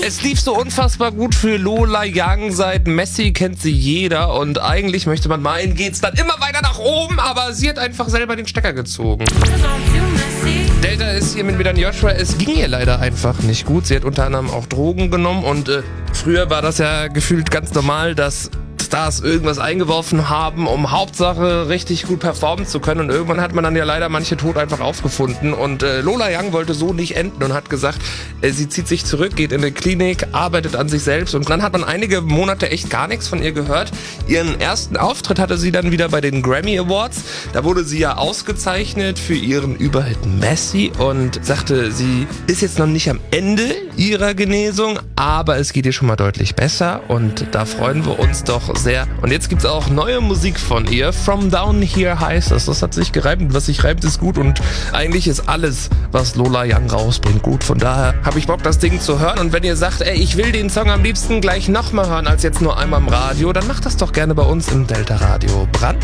Es lief so unfassbar gut für Lola Young. Seit Messi kennt sie jeder und eigentlich möchte man meinen, geht's dann immer weiter nach oben, aber sie hat einfach selber den Stecker gezogen. Delta ist hier mit Milan Joshua. Es ging ihr leider einfach nicht gut. Sie hat unter anderem auch Drogen genommen und früher war das ja gefühlt ganz normal, dass Stars irgendwas eingeworfen haben, um Hauptsache richtig gut performen zu können, und irgendwann hat man dann ja leider manche tot einfach aufgefunden und Lola Young wollte so nicht enden und hat gesagt, sie zieht sich zurück, geht in eine Klinik, arbeitet an sich selbst, und dann hat man einige Monate echt gar nichts von ihr gehört. Ihren ersten Auftritt hatte sie dann wieder bei den Grammy Awards. Da wurde sie ja ausgezeichnet für ihren Überhit Messi und sagte, sie ist jetzt noch nicht am Ende ihrer Genesung, aber es geht ihr schon mal deutlich besser und da freuen wir uns doch sehr. Und jetzt gibt's auch neue Musik von ihr. From Down Here heißt das. Das hat sich gereimt. Was sich reimt, ist gut. Und eigentlich ist alles, was Lola Young rausbringt, gut. Von daher habe ich Bock, das Ding zu hören. Und wenn ihr sagt, ey, ich will den Song am liebsten gleich nochmal hören, als jetzt nur einmal im Radio, dann macht das doch gerne bei uns im Delta Radio. Brand